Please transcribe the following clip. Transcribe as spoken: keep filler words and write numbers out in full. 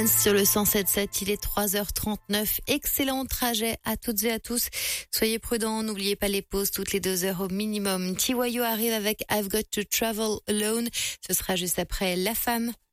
Sur le cent sept sept, il est trois heures trente-neuf. Excellent trajet à toutes et à tous. Soyez prudents, n'oubliez pas les pauses toutes les deux heures au minimum. T Y O arrive avec I've Got to Travel Alone. Ce sera juste après La Femme.